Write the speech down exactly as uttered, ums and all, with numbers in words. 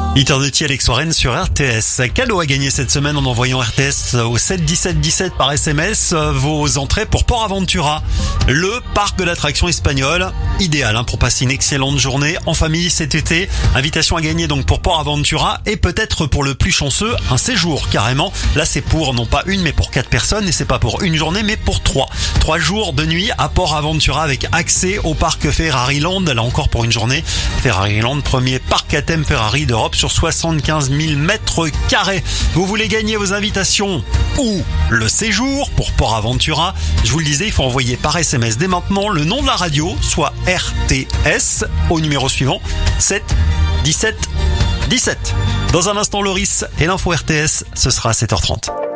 Eternity, Alex Warren sur R T S. Cadeau à gagner cette semaine en envoyant R T S au sept dix-sept dix-sept par S M S. Vos entrées pour Port Aventura, le parc de l'attraction espagnole. Idéal hein, pour passer une excellente journée en famille cet été. Invitation à gagner donc pour Port Aventura et peut-être pour le plus chanceux, un séjour carrément. Là c'est pour non pas une mais pour quatre personnes et c'est pas pour une journée mais pour trois. Trois jours de nuit à Port Aventura avec accès au parc Ferrari Land. Là encore pour une journée. Ferrari Land, premier parc à thème Ferrari d'Europe sur soixante-quinze mille mètres carrés. Vous voulez gagner vos invitations ou le séjour pour Port Aventura? Je vous le disais, il faut envoyer par S M S dès maintenant le nom de la radio, soit R T S, au numéro suivant, sept dix-sept dix-sept. Dans un instant, Loris et l'info R T S, ce sera à sept heures trente.